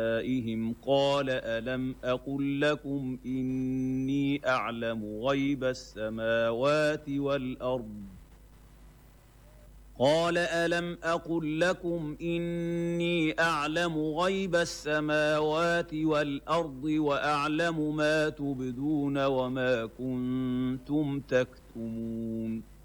آبائهم قال ألم أقل لكم إني أعلم غيب السماوات والأرض قال ألم أقل لكم إني أعلم غيب السماوات والأرض وأعلم ما تبدون وما كنتم تكتمون